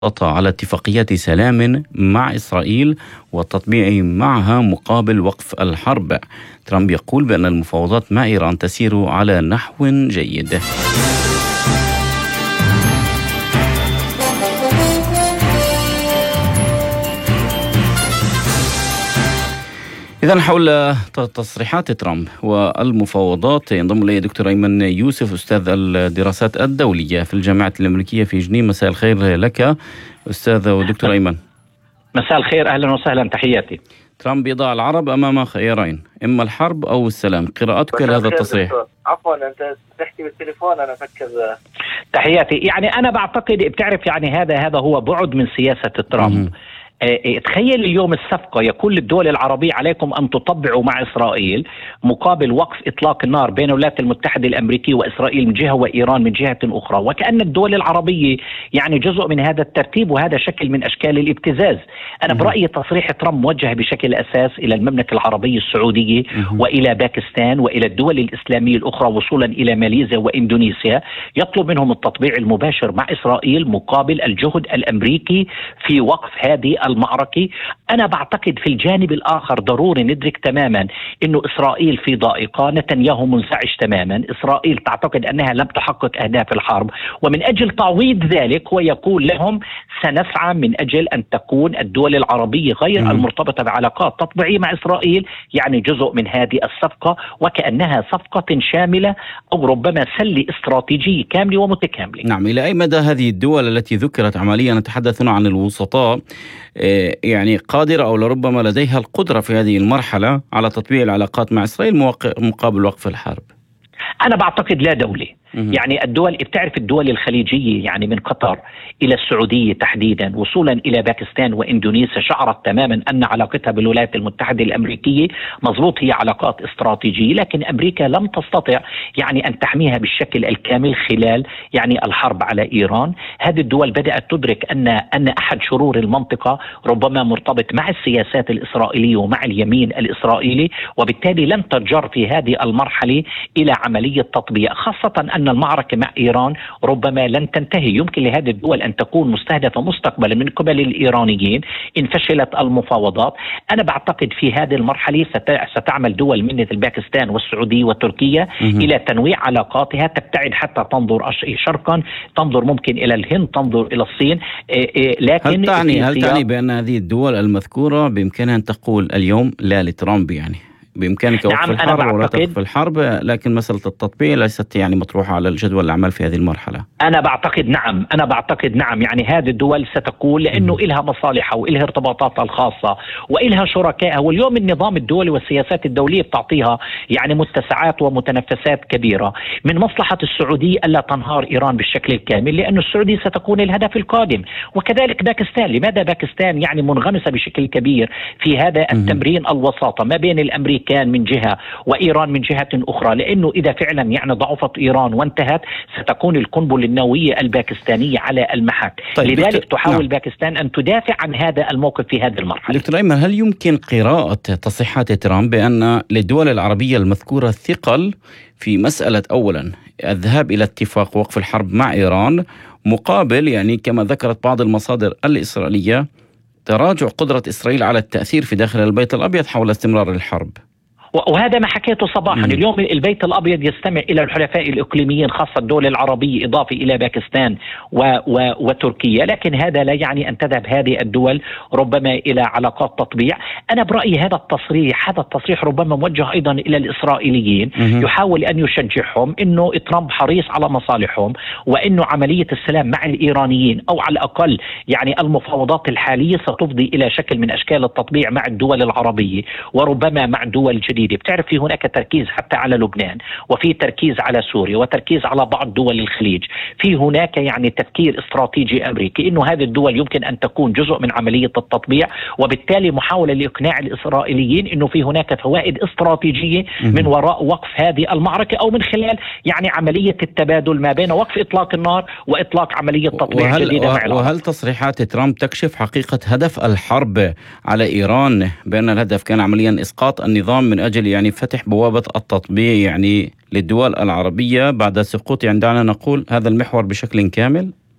على اتفاقيات سلام مع إسرائيل والتطبيع معها مقابل وقف الحرب. ترامب يقول بأن المفاوضات مع إيران تسير على نحو جيد. إذن حول تصريحات ترامب والمفاوضات ينضم إلي دكتور أيمن يوسف، أستاذ الدراسات الدولية في الجامعة الأمريكية في جنيف. مساء الخير لك أستاذ ودكتور أيمن. مساء الخير، أهلا وسهلا، تحياتي. ترامب يضع العرب أمام خيارين، إما الحرب أو السلام. قراءتك لهذا التصريح؟ عفوا، أنت تحكي بالتليفون، أنا أفكر. تحياتي. يعني أنا بعتقد بتعرف يعني هذا هو بعد من سياسة ترامب. تخيل اليوم الصفقة يقول للدول العربية عليكم أن تطبعوا مع إسرائيل مقابل وقف إطلاق النار بين الولايات المتحدة الأمريكية وإسرائيل من جهة وإيران من جهة أخرى، وكأن الدول العربية يعني جزء من هذا الترتيب، وهذا شكل من أشكال الابتزاز. أنا برأيي تصريح ترامب موجه بشكل أساس إلى المملكة العربية السعودية وإلى باكستان وإلى الدول الإسلامية الأخرى وصولا إلى ماليزيا وإندونيسيا، يطلب منهم التطبيع المباشر مع إسرائيل مقابل الجهد الأمريكي في وقف هذه المعركة. أنا بعتقد في الجانب الآخر ضروري ندرك تماما أنه إسرائيل في ضائقة، نتنياهو منزعج تماما، إسرائيل تعتقد أنها لم تحقق أهداف الحرب، ومن أجل تعويض ذلك هو يقول لهم سنسعى من أجل أن تكون الدول العربية غير المرتبطة بعلاقات تطبيعية مع إسرائيل يعني جزء من هذه الصفقة، وكأنها صفقة شاملة أو ربما سلة استراتيجية كاملة ومتكاملة. نعم، إلى أي مدى هذه الدول التي ذكرت عمليا، نتحدث هنا عن الوسطاء، يعني قادرة أو لربما لديها القدرة في هذه المرحلة على تطبيع العلاقات مع إسرائيل مقابل وقف الحرب؟ أنا بعتقد لا دولة. يعني الدول، بتعرف الدول الخليجية يعني من قطر إلى السعودية تحديدا وصولا إلى باكستان وإندونيسيا شعرت تماما أن علاقتها بالولايات المتحدة الأمريكية مضبوط هي علاقات استراتيجية، لكن أمريكا لم تستطع يعني أن تحميها بالشكل الكامل خلال يعني الحرب على إيران. هذه الدول بدأت تدرك أن أحد شرور المنطقة ربما مرتبط مع السياسات الإسرائيلية ومع اليمين الإسرائيلي، وبالتالي لن تجر في هذه المرحلة إلى عملية تطبيع، خاصة أن المعركة مع إيران ربما لن تنتهي. يمكن لهذه الدول أن تكون مستهدفة مستقبلا من قبل الإيرانيين إن فشلت المفاوضات. أنا بعتقد في هذه المرحلة ستعمل دول مثل باكستان والسعودية وتركيا إلى تنويع علاقاتها، تبتعد حتى تنظر شرقا، تنظر ممكن إلى الهند، تنظر إلى الصين. لكن هل تعني بأن هذه الدول المذكورة بإمكانها أن تقول اليوم لا لترامب؟ يعني بإمكانك وقف الحرب ولا توقف الحرب، لكن مسألة التطبيع ليست يعني مطروحة على الجدول الأعمال في هذه المرحلة. أنا بعتقد نعم، يعني هذه الدول ستقول لأنه إلها مصالحها وإلها ارتباطاتها الخاصة وإلها شركائها، واليوم النظام الدولي والسياسات الدولية بتعطيها يعني متسعات ومتنفسات كبيرة. من مصلحة السعودية ألا تنهار إيران بالشكل الكامل، لأن السعودية ستكون الهدف القادم، وكذلك باكستان. لماذا باكستان يعني منغمسة بشكل كبير في هذا التمرين الوساطة ما بين الأمريكان من جهة وإيران من جهة أخرى؟ لأنه إذا فعلا يعني ضعفت إيران وانتهت ستكون القنبلة النووية الباكستانية على المحك. لذلك تحاول باكستان أن تدافع عن هذا الموقف في هذه المرحلة. دكتور أيمن، هل يمكن قراءة تصريحات ترامب بأن للدول العربية المذكورة ثقل في مسألة أولا الذهاب إلى اتفاق وقف الحرب مع إيران مقابل يعني كما ذكرت بعض المصادر الإسرائيلية تراجع قدرة إسرائيل على التأثير في داخل البيت الأبيض حول استمرار الحرب؟ وهذا ما حكيته صباحا. اليوم البيت الأبيض يستمع إلى الحلفاء الإقليميين خاصة الدول العربية إضافة إلى باكستان وتركيا، لكن هذا لا يعني أن تذهب هذه الدول ربما إلى علاقات تطبيع. أنا برأيي هذا التصريح ربما موجه أيضا إلى الإسرائيليين، يحاول أن يشجعهم أنه ترامب حريص على مصالحهم، وأنه عملية السلام مع الإيرانيين أو على الأقل يعني المفاوضات الحالية ستفضي إلى شكل من أشكال التطبيع مع الدول العربية وربما مع دول جديدة. بتعرف في هناك تركيز حتى على لبنان، وفي تركيز على سوريا، وتركيز على بعض دول الخليج. في هناك يعني تفكير استراتيجي أمريكي إنه هذه الدول يمكن أن تكون جزء من عملية التطبيع، وبالتالي محاولة لإقناع الإسرائيليين إنه في هناك فوائد استراتيجية من وراء وقف هذه المعركة، أو من خلال يعني عملية التبادل ما بين وقف إطلاق النار وإطلاق عملية تطبيع جديدة مع العرب. وهل تصريحات ترامب تكشف حقيقة هدف الحرب على إيران، بأن الهدف كان عمليا إسقاط النظام من أجل يعني فتح بوابة التطبيع يعني للدول العربية بعد سقوط، يعني دعنا نقول هذا المحور بشكل كامل؟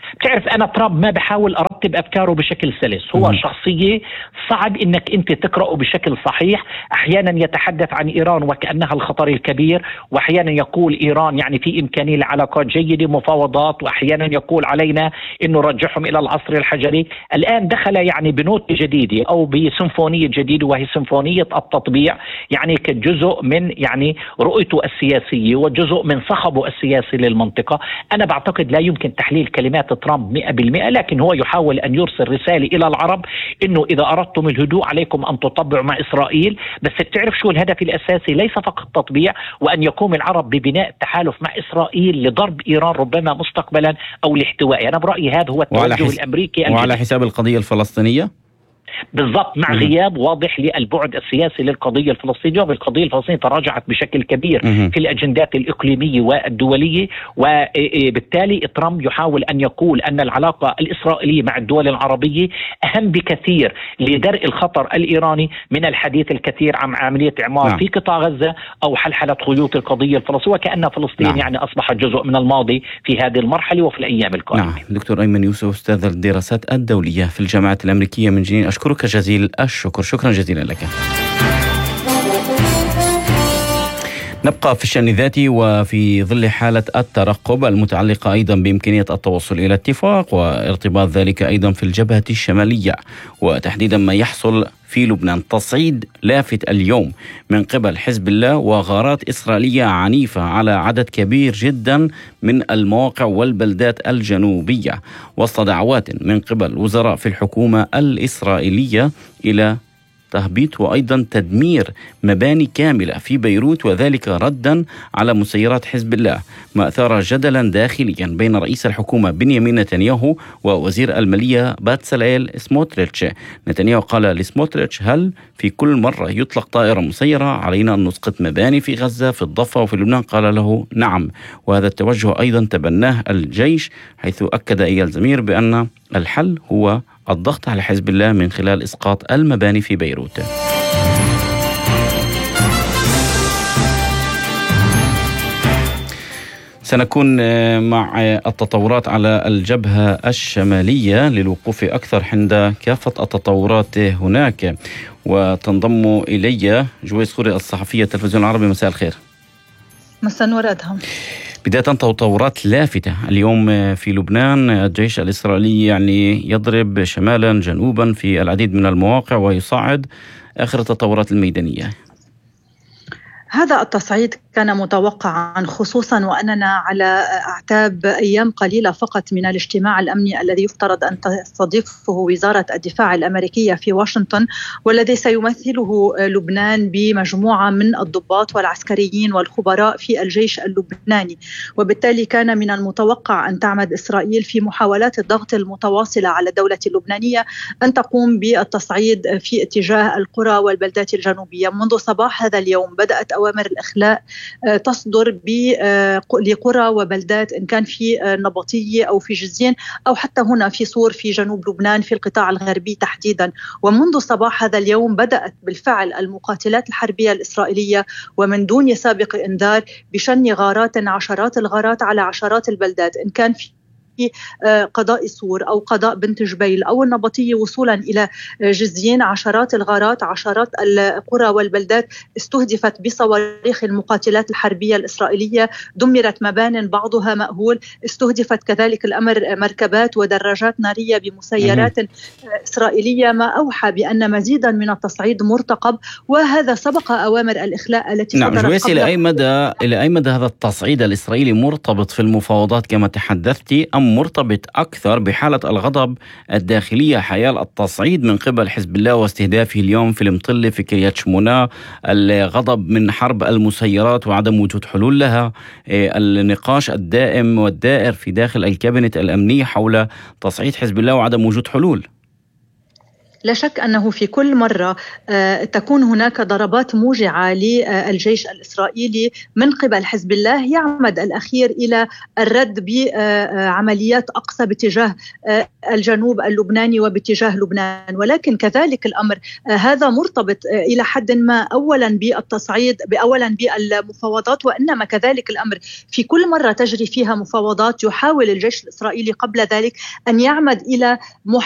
بتعرف أنا ترامب ما بحاول أرتب أفكاره بشكل سلس، هو شخصية صعب إنك أنت تقرأه بشكل صحيح. أحيانا يتحدث عن إيران وكأنها الخطر الكبير، وأحيانا يقول إيران يعني في إمكانية لعلاقات جيدة مفاوضات، وأحيانا يقول علينا إنه رجعهم إلى العصر الحجري. الآن دخل يعني بنوت جديدة أو بسيمفونية جديدة، وهي سيمفونية التطبيع، يعني كجزء من يعني رؤيته السياسية وجزء من صخبه السياسي للمنطقة. أنا بعتقد لا يمكن تحليل كلمات ترامب 100%، لكن هو يحاول أن يرسل رسالة إلى العرب إنه إذا أردتم الهدوء عليكم أن تطبعوا مع إسرائيل. بس بتعرف شو الهدف الأساسي؟ ليس فقط تطبيع، وأن يقوم العرب ببناء تحالف مع إسرائيل لضرب إيران ربما مستقبلا أو لاحتوائها. أنا برأيي هذا هو التوجه الأمريكي وعلى حساب القضية الفلسطينية بالضبط، مع غياب واضح للبعد السياسي للقضية الفلسطينية. والقضية الفلسطينية تراجعت بشكل كبير في الأجندات الإقليمية والدولية، وبالتالي ترامب يحاول أن يقول أن العلاقة الإسرائيلية مع الدول العربية أهم بكثير لدرء الخطر الإيراني من الحديث الكثير عن عملية إعمار في قطاع غزة أو حلحلة خيوط القضية الفلسطينية، وكأن فلسطين يعني أصبحت جزء من الماضي في هذه المرحلة وفي الأيام القادمة. دكتور أيمن يوسف، أستاذ الدراسات الدولية في الجامعة الأمريكية من جنين، أشكرك جزيل الشكر. شكرا جزيلا لك. نبقى في الشأن الذاتي وفي ظل حالة الترقب المتعلقة أيضا بإمكانية التوصل إلى اتفاق وارتباط ذلك أيضا في الجبهة الشمالية، وتحديدا ما يحصل في لبنان. تصعيد لافت اليوم من قبل حزب الله وغارات إسرائيلية عنيفة على عدد كبير جدا من المواقع والبلدات الجنوبية، وسط دعوات من قبل وزراء في الحكومة الإسرائيلية إلى تهبيط وأيضا تدمير مباني كاملة في بيروت، وذلك ردا على مسيرات حزب الله، ما أثار جدلا داخليا بين رئيس الحكومة بنيامين نتنياهو ووزير المالية باتساليل سموتريتش. نتنياهو قال لسموتريتش: هل في كل مرة يطلق طائرة مسيرة علينا أن نسقط مباني في غزة في الضفة وفي لبنان؟ قال له نعم. وهذا التوجه أيضا تبناه الجيش، حيث أكد إيال زمير بأن الحل هو الضغط على حزب الله من خلال إسقاط المباني في بيروت. سنكون مع التطورات على الجبهة الشمالية للوقوف أكثر عند كافة التطورات هناك، وتنضم إلي جويس خوري الصحفية التلفزيون العربي. مساء الخير. مساء النور أدهم. بداية تطورات لافتة اليوم في لبنان، الجيش الإسرائيلي يعني يضرب شمالا جنوبا في العديد من المواقع ويصعد. آخر التطورات الميدانية. هذا التصعيد كان متوقعا، خصوصا وأننا على أعتاب أيام قليلة فقط من الاجتماع الأمني الذي يفترض أن تستضيفه وزارة الدفاع الأمريكية في واشنطن، والذي سيمثله لبنان بمجموعة من الضباط والعسكريين والخبراء في الجيش اللبناني. وبالتالي كان من المتوقع أن تعمد إسرائيل في محاولات الضغط المتواصلة على الدولة اللبنانية أن تقوم بالتصعيد في اتجاه القرى والبلدات الجنوبية. منذ صباح هذا اليوم بدأت أوامر الإخلاء تصدر لقرى وبلدات، إن كان في نبطية أو في جزين أو حتى هنا في صور في جنوب لبنان في القطاع الغربي تحديدا. ومنذ صباح هذا اليوم بدأت بالفعل المقاتلات الحربية الإسرائيلية ومن دون سابق إنذار بشن عشرات الغارات على عشرات البلدات، إن كان في قضاء صور أو قضاء بنت جبيل أو النبطية وصولا إلى جزيين. عشرات الغارات، عشرات القرى والبلدات استهدفت بصواريخ المقاتلات الحربية الإسرائيلية، دمرت مبان بعضها مأهول، استهدفت كذلك الأمر مركبات ودراجات نارية بمسيرات إسرائيلية، ما أوحى بأن مزيدا من التصعيد مرتقب، وهذا سبق أوامر الإخلاء التي صدرت قبل. إلى أي مدى هذا التصعيد الإسرائيلي مرتبط في المفاوضات كما تحدثتي، أم مرتبط أكثر بحالة الغضب الداخلية حيال التصعيد من قبل حزب الله واستهدافه اليوم في المطلة في كريات شمونة، الغضب من حرب المسيرات وعدم وجود حلول لها، النقاش الدائم والدائر في داخل الكابينت الأمني حول تصعيد حزب الله وعدم وجود حلول؟ لا شك أنه في كل مرة تكون هناك ضربات موجعة للجيش الإسرائيلي من قبل حزب الله، يعمد الأخير إلى الرد بعمليات أقصى باتجاه الجنوب اللبناني وباتجاه لبنان. ولكن كذلك الأمر هذا مرتبط إلى حد ما أولا بالتصعيد، أولا بالمفاوضات، وإنما كذلك الأمر في كل مرة تجري فيها مفاوضات يحاول الجيش الإسرائيلي قبل ذلك أن يعمد إلى